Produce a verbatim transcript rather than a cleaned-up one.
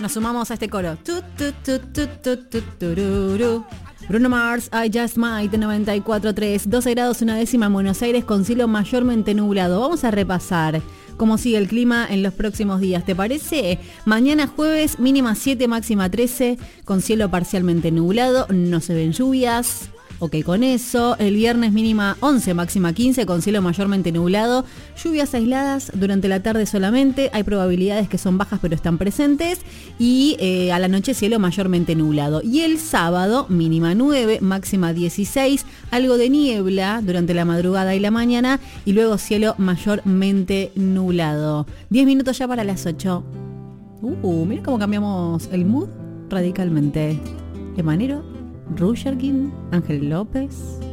Nos sumamos a este coro. Tu, tu, tu, tu, tu, tu, tururu. Bruno Mars, I Just Might, noventa y cuatro punto tres, doce grados una décima en Buenos Aires con cielo mayormente nublado. Vamos a repasar cómo sigue el clima en los próximos días, ¿te parece? Mañana jueves, mínima siete, máxima trece, con cielo parcialmente nublado, no se ven lluvias. Ok, con eso, el viernes mínima once, máxima quince, con cielo mayormente nublado, lluvias aisladas durante la tarde solamente, hay probabilidades que son bajas pero están presentes, y eh, a la noche cielo mayormente nublado. Y el sábado, mínima nueve, máxima dieciséis, algo de niebla durante la madrugada y la mañana, y luego cielo mayormente nublado. diez minutos ya para las ocho. Uh, mira cómo cambiamos el mood radicalmente. Emanero, Rusherkin, Ángel López.